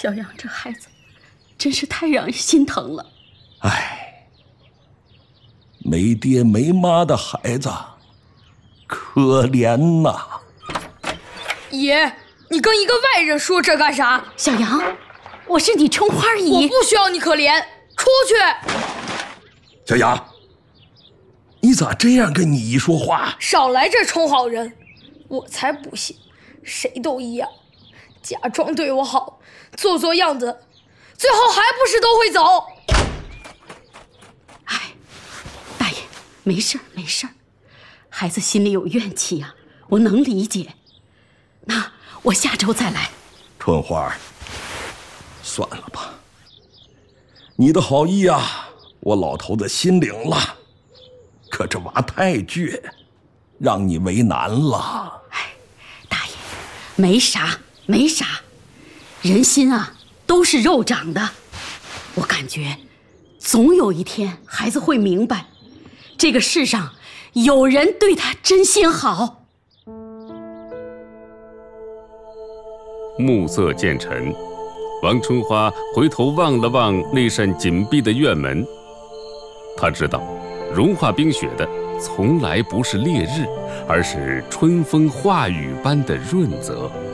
小杨这孩子真是太让人心疼了。 哎，没爹没妈的孩子，可怜呐！ 爷，你跟一个外人说这干啥？ 小杨，我是你春花姨， 我不需要你可怜，出去！ 小杨，你咋这样跟你姨说话？ 少来这充好人，我才不信，谁都一样，假装对我好，做做样子，最后还不是都会走？ 哎，大爷，没事儿没事儿，孩子心里有怨气呀，我能理解。那我下周再来。 春花，算了吧，你的好意啊，我老头子心领了，可这娃太倔，让你为难了。 哎，大爷，没啥没啥，人心啊都是肉长的，我感觉总有一天孩子会明白，这个世上有人对他真心好。 暮色渐沉，王春花回头望了望那扇紧闭的院门，她知道，融化冰雪的从来不是烈日，而是春风化雨般的润泽。